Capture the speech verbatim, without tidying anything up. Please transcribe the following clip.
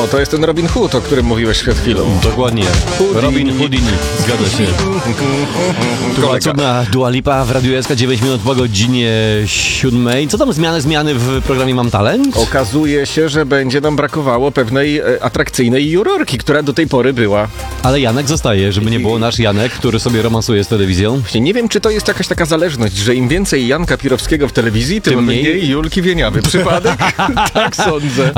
O, to jest ten Robin Hood, o którym mówiłeś przed chwilą. Dokładnie. Houdini. Robin Houdini. Zgadza się. Tu była cudna Dua Lipa w Radiu S K, dziewięć minut po godzinie siódmej. Co tam zmiany, zmiany w programie Mam Talent? Okazuje się, że będzie nam brakowało pewnej e, atrakcyjnej jurorki, która do tej pory była. Ale Janek zostaje, żeby nie było nasz Janek, który sobie romansuje z telewizją. Właśnie nie wiem, czy to jest jakaś taka zależność, że im więcej Janka Pirowskiego w telewizji, tym, Tym mniej- mniej Julki Wieniawy. Przypadek? Tak sądzę.